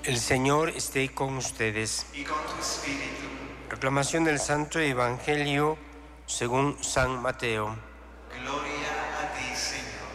El Señor esté con ustedes. Y con tu espíritu. Proclamación del Santo Evangelio según San Mateo. Gloria a ti, Señor.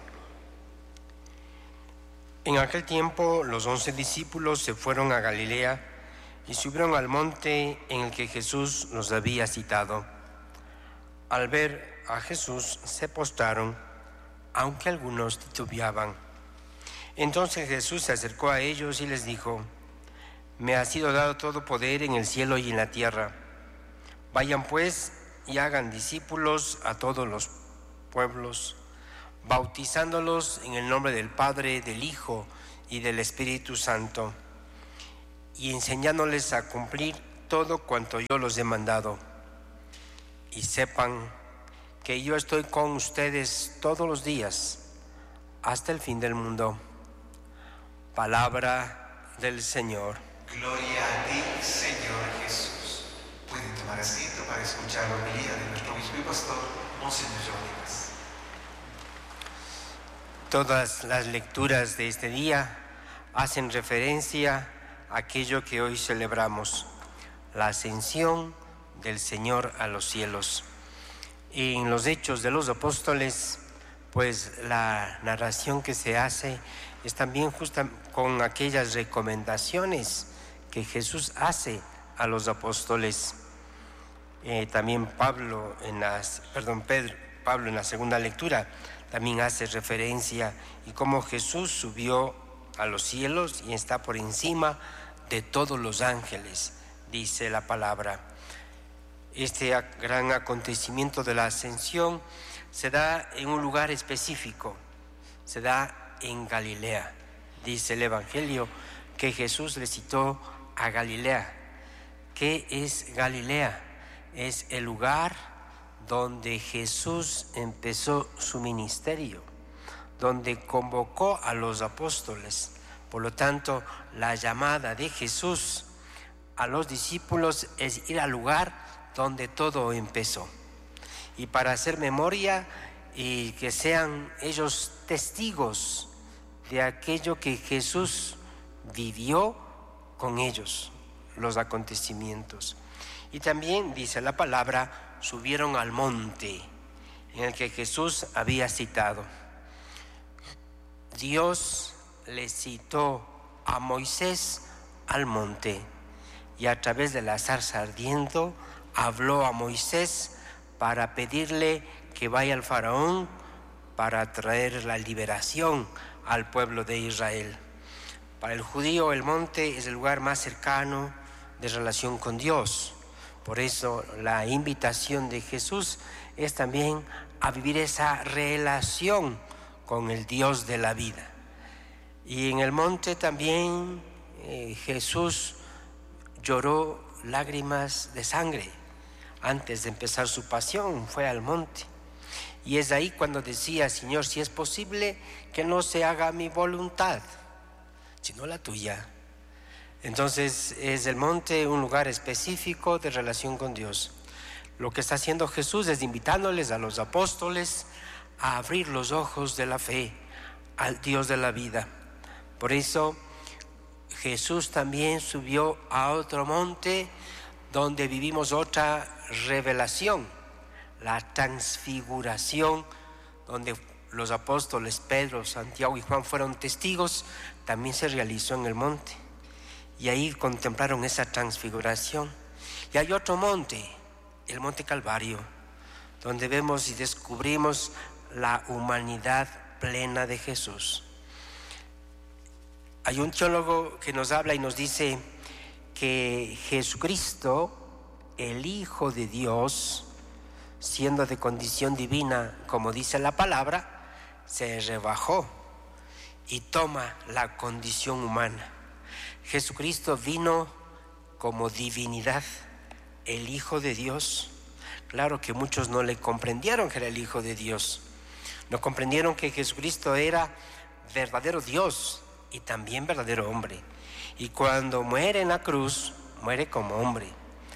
En aquel tiempo los 11 discípulos se fueron a Galilea y subieron al monte en el que Jesús los había citado. Al ver a Jesús se postraron, aunque algunos titubeaban. Entonces Jesús se acercó a ellos y les dijo: Me ha sido dado todo poder en el cielo y en la tierra. Vayan pues y hagan discípulos a todos los pueblos, bautizándolos en el nombre del Padre, del Hijo y del Espíritu Santo, y enseñándoles a cumplir todo cuanto yo los he mandado. Y sepan que yo estoy con ustedes todos los días, hasta el fin del mundo. Palabra del Señor. Gloria a ti, Señor Jesús. Pueden tomar asiento para escuchar la homilía de nuestro obispo y pastor, Monseñor Jonas. Todas las lecturas de este día hacen referencia a aquello que hoy celebramos, la ascensión del Señor a los cielos. Y en los Hechos de los Apóstoles, pues la narración que se hace es también justa con aquellas recomendaciones que Jesús hace a los apóstoles. También Pablo en la segunda lectura también hace referencia y cómo Jesús subió a los cielos y está por encima de todos los ángeles, dice la palabra. Este gran acontecimiento de la ascensión se da en un lugar específico, se da en Galilea. Dice el Evangelio que Jesús le citó a Galilea. ¿Qué es Galilea? Es el lugar donde Jesús empezó su ministerio, donde convocó a los apóstoles. Por lo tanto, la llamada de Jesús a los discípulos es ir al lugar donde todo empezó. Y para hacer memoria y que sean ellos testigos de aquello que Jesús vivió con ellos, los acontecimientos. Y también dice la palabra, subieron al monte en el que Jesús había citado. Dios le citó a Moisés al monte y a través de la zarza ardiendo habló a Moisés para pedirle que vaya al faraón para traer la liberación al pueblo de Israel. Para el judío el monte es el lugar más cercano de relación con Dios. Por eso la invitación de Jesús es también a vivir esa relación con el Dios de la vida. Y en el monte también Jesús lloró lágrimas de sangre. Antes de empezar su pasión fue al monte. Y es ahí cuando decía: Señor, si es posible que no se haga mi voluntad, sino la tuya. Entonces es el monte un lugar específico de relación con Dios. Lo que está haciendo Jesús es invitándoles a los apóstoles a abrir los ojos de la fe al Dios de la vida. Por eso Jesús también subió a otro monte donde vivimos otra revelación, la transfiguración, donde los apóstoles Pedro, Santiago y Juan fueron testigos, también se realizó en el monte. Y ahí contemplaron esa transfiguración. Y hay otro monte, el monte Calvario, donde vemos y descubrimos la humanidad plena de Jesús. Hay un teólogo que nos habla y nos dice que Jesucristo, el Hijo de Dios, siendo de condición divina, como dice la palabra, se rebajó y toma la condición humana. Jesucristo vino como divinidad, el Hijo de Dios. Claro que muchos no le comprendieron que era el Hijo de Dios. No comprendieron que Jesucristo era verdadero Dios y también verdadero hombre. Y cuando muere en la cruz, muere como hombre.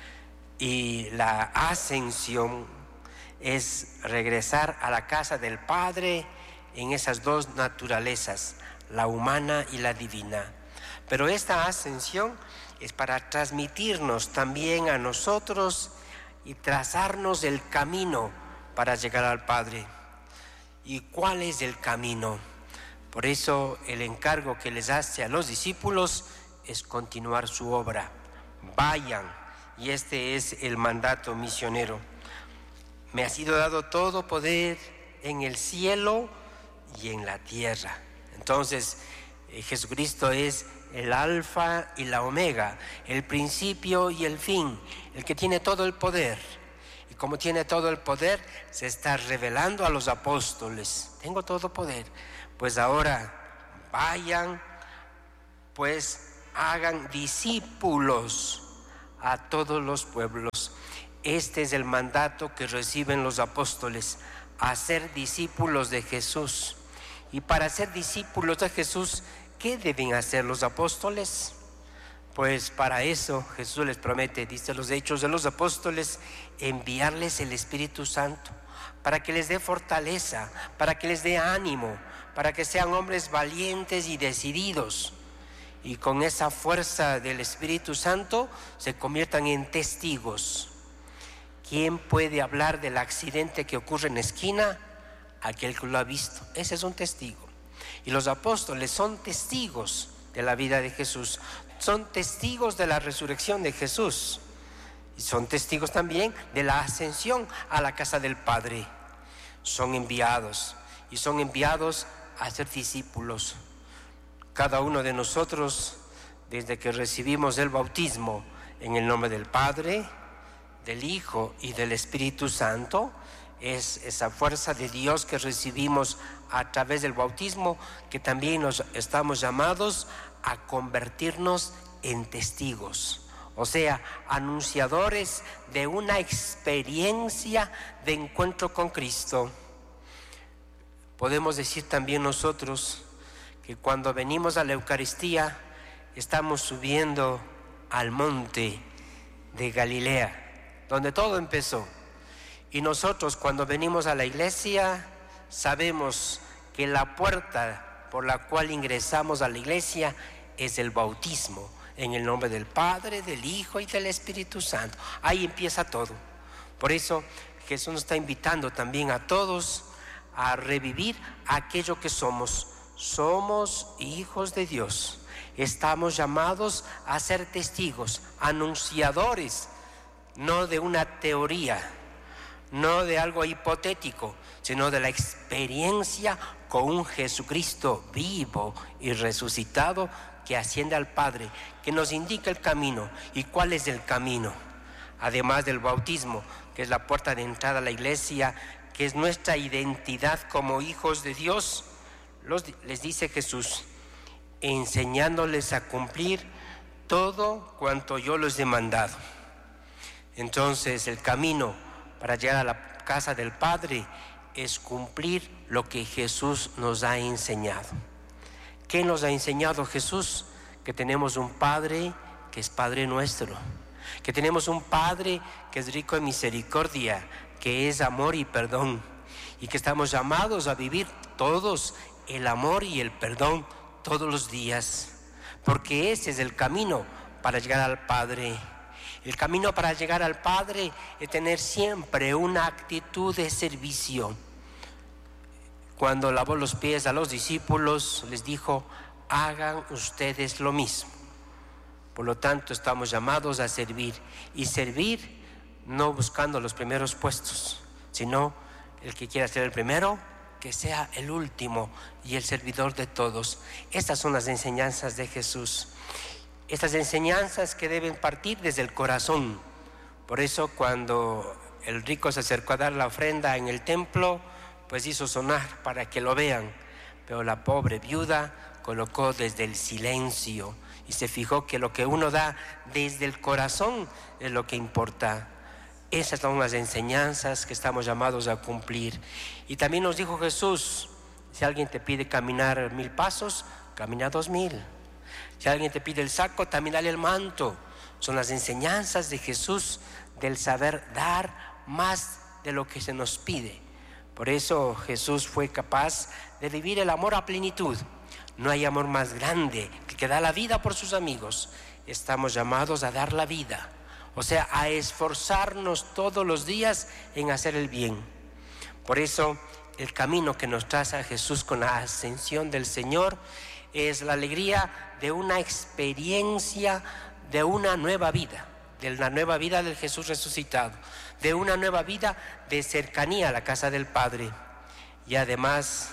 Y la ascensión es regresar a la casa del Padre en esas dos naturalezas, la humana y la divina. Pero esta ascensión es para transmitirnos también a nosotros y trazarnos el camino para llegar al Padre. ¿Y cuál es el camino? Por eso el encargo que les hace a los discípulos es continuar su obra. Vayan, y este es el mandato misionero. Me ha sido dado todo poder en el cielo y en la tierra. Entonces, Jesucristo es el alfa y la omega, el principio y el fin, el que tiene todo el poder. Y como tiene todo el poder, se está revelando a los apóstoles. Tengo todo poder. Pues ahora vayan, pues hagan discípulos a todos los pueblos. Este es el mandato que reciben los apóstoles, hacer discípulos de Jesús. Y para ser discípulos de Jesús, ¿qué deben hacer los apóstoles? Pues para eso Jesús les promete, dice los Hechos de los Apóstoles, enviarles el Espíritu Santo, para que les dé fortaleza, para que les dé ánimo, para que sean hombres valientes y decididos. Y con esa fuerza del Espíritu Santo se conviertan en testigos. ¿Quién puede hablar del accidente que ocurre en la esquina? Aquel que lo ha visto. Ese es un testigo. Y los apóstoles son testigos de la vida de Jesús, son testigos de la resurrección de Jesús y son testigos también de la ascensión a la casa del Padre. Son enviados y son enviados a ser discípulos. Cada uno de nosotros, desde que recibimos el bautismo en el nombre del Padre, del Hijo y del Espíritu Santo, es esa fuerza de Dios que recibimos a través del bautismo, que también nos estamos llamados a convertirnos en testigos, o sea, anunciadores de una experiencia de encuentro con Cristo. Podemos decir también nosotros que cuando venimos a la Eucaristía estamos subiendo al monte de Galilea, donde todo empezó. Y nosotros cuando venimos a la iglesia sabemos que la puerta por la cual ingresamos a la iglesia es el bautismo en el nombre del Padre, del Hijo y del Espíritu Santo. Ahí empieza todo. Por eso Jesús nos está invitando también a todos a revivir aquello que somos. Somos hijos de Dios. Estamos llamados a ser testigos, anunciadores, no de una teoría, no de algo hipotético, sino de la experiencia con un Jesucristo vivo y resucitado que asciende al Padre, que nos indica el camino. ¿Y cuál es el camino? Además del bautismo, que es la puerta de entrada a la iglesia, que es nuestra identidad como hijos de Dios, les dice Jesús, enseñándoles a cumplir todo cuanto yo les he mandado. Entonces el camino para llegar a la casa del Padre es cumplir lo que Jesús nos ha enseñado. ¿Qué nos ha enseñado Jesús? Que tenemos un Padre que es Padre nuestro, que tenemos un Padre que es rico en misericordia, que es amor y perdón, y que estamos llamados a vivir todos el amor y el perdón todos los días, porque ese es el camino para llegar al Padre. El camino para llegar al Padre es tener siempre una actitud de servicio. Cuando lavó los pies a los discípulos, les dijo, hagan ustedes lo mismo. Por lo tanto, estamos llamados a servir, y servir no buscando los primeros puestos, sino el que quiera ser el primero, que sea el último y el servidor de todos. Estas son las enseñanzas de Jesús. Estas enseñanzas que deben partir desde el corazón. Por eso cuando el rico se acercó a dar la ofrenda en el templo, pues hizo sonar para que lo vean. Pero la pobre viuda colocó desde el silencio y se fijó que lo que uno da desde el corazón es lo que importa. Esas son las enseñanzas que estamos llamados a cumplir. Y también nos dijo Jesús, si alguien te pide caminar 1000 pasos, camina 2000. Si alguien te pide el saco, también dale el manto. Son las enseñanzas de Jesús del saber dar más de lo que se nos pide. Por eso Jesús fue capaz de vivir el amor a plenitud. No hay amor más grande que da la vida por sus amigos, estamos llamados a dar la vida, o sea, a esforzarnos todos los días en hacer el bien. Por eso, el camino que nos traza Jesús con la ascensión del Señor es la alegría de una experiencia de una nueva vida, de la nueva vida del Jesús resucitado, de una nueva vida de cercanía a la casa del Padre. Y además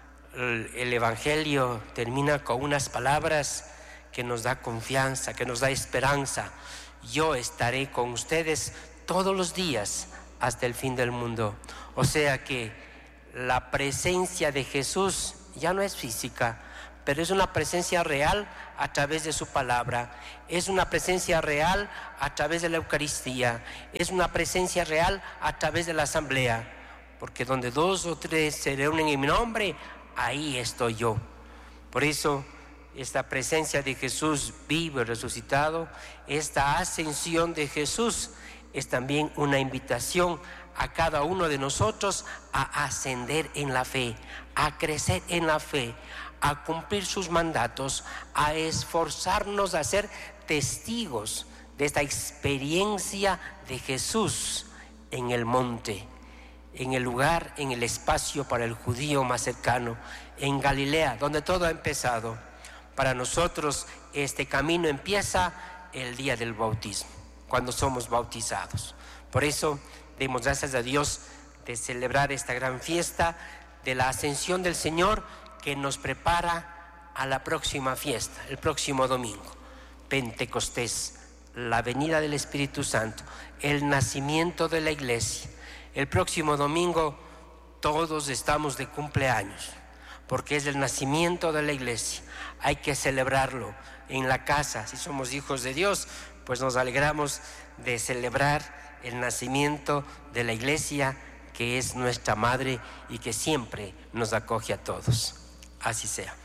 el Evangelio termina con unas palabras que nos da confianza, que nos da esperanza. Yo estaré con ustedes todos los días hasta el fin del mundo. O sea que la presencia de Jesús ya no es física, pero es una presencia real a través de su palabra, es una presencia real a través de la Eucaristía, es una presencia real a través de la asamblea, porque donde 2 o 3 se reúnen en mi nombre, ahí estoy yo. Por eso, esta presencia de Jesús vivo y resucitado, esta ascensión de Jesús es también una invitación a cada uno de nosotros a ascender en la fe, a crecer en la fe, a cumplir sus mandatos, a esforzarnos a ser testigos de esta experiencia de Jesús en el monte, en el lugar, en el espacio para el judío más cercano, en Galilea, donde todo ha empezado. Para nosotros este camino empieza el día del bautismo, cuando somos bautizados. Por eso demos gracias a Dios de celebrar esta gran fiesta de la ascensión del Señor, que nos prepara a la próxima fiesta, el próximo domingo, Pentecostés, la venida del Espíritu Santo, el nacimiento de la iglesia. El próximo domingo todos estamos de cumpleaños, porque es el nacimiento de la iglesia. Hay que celebrarlo en la casa. Si somos hijos de Dios, pues nos alegramos de celebrar el nacimiento de la iglesia, que es nuestra madre y que siempre nos acoge a todos. Así sea.